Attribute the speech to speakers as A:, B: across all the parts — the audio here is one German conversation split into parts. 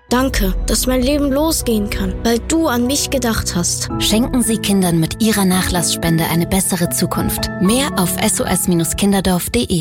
A: Danke, dass mein Leben losgehen kann, weil du an mich gedacht hast.
B: Schenken Sie Kindern mit Ihrer Nachlassspende eine bessere Zukunft. Mehr auf sos-kinderdorf.de.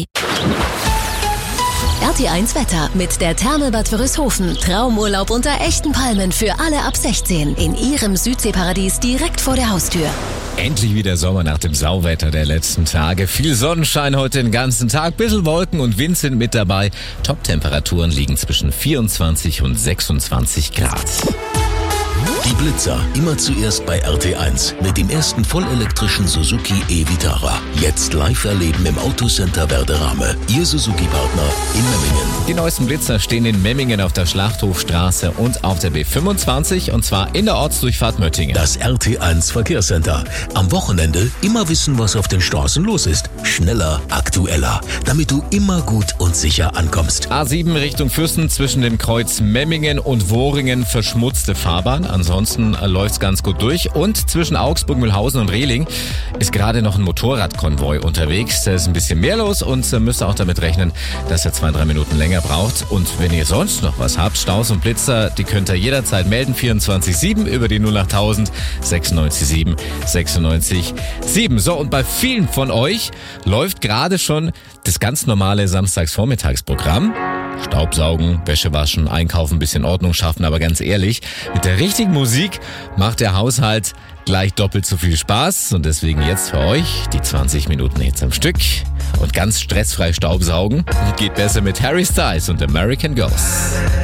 C: RT1 Wetter mit der Therme Bad Wörishofen. Traumurlaub unter echten Palmen für alle ab 16 in Ihrem Südseeparadies direkt vor der Haustür.
D: Endlich wieder Sommer nach dem Sauwetter der letzten Tage. Viel Sonnenschein heute den ganzen Tag. Bisschen Wolken und Wind sind mit dabei. Top-Temperaturen liegen zwischen 24 und 26 Grad.
E: Die Blitzer, immer zuerst bei RT1 mit dem ersten vollelektrischen Suzuki e-Vitara. Jetzt live erleben im Autocenter Werderame. Ihr Suzuki-Partner in Memmingen.
D: Die neuesten Blitzer stehen in Memmingen auf der Schlachthofstraße und auf der B25 und zwar in der Ortsdurchfahrt Möttingen.
E: Das RT1 Verkehrscenter. Am Wochenende immer wissen, was auf den Straßen los ist. Schneller, aktueller, damit du immer gut und sicher ankommst.
D: A7 Richtung Füssen zwischen dem Kreuz Memmingen und Wohringen verschmutzte Fahrbahn. Ansonsten läuft's ganz gut durch. Und zwischen Augsburg, Mühlhausen und Rehling ist gerade noch ein Motorradkonvoi unterwegs. Da ist ein bisschen mehr los und müsst ihr auch damit rechnen, dass er 2-3 Minuten länger braucht. Und wenn ihr sonst noch was habt, Staus und Blitzer, die könnt ihr jederzeit melden. 24/7 über die 08000 96 96 7. So, und bei vielen von euch läuft gerade schon das ganz normale Samstagsvormittagsprogramm. Staubsaugen, Wäsche waschen, einkaufen, bisschen Ordnung schaffen, aber ganz ehrlich, mit der richtigen Musik macht der Haushalt gleich doppelt so viel Spaß und deswegen jetzt für euch die 20 Minuten Hits am Stück und ganz stressfrei Staubsaugen geht besser mit Harry Styles und American Girls.